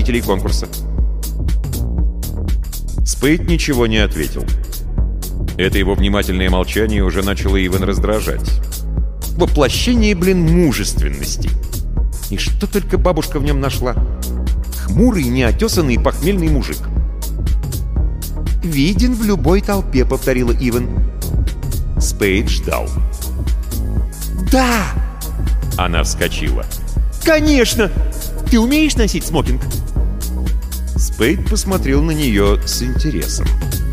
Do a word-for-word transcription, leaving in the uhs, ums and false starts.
победителей конкурса. Спейд ничего не ответил. Это его внимательное молчание уже начало Иван раздражать. Воплощение, блин, мужественности. И что только бабушка в нем нашла. Хмурый, неотесанный, похмельный мужик. «Виден в любой толпе», — повторила Иван. Спейд ждал. «Да!» Она вскочила. «Конечно! Ты умеешь носить смокинг?» Спейд посмотрел на нее с интересом.